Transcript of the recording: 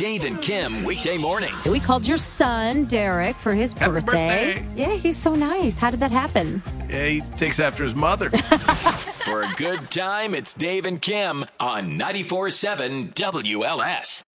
Dave and Kim weekday mornings. We called your son, Derek, for his birthday. Yeah, he's so nice. How did that happen? Yeah, he takes after his mother. For a good time, it's Dave and Kim on 94.7 WLS.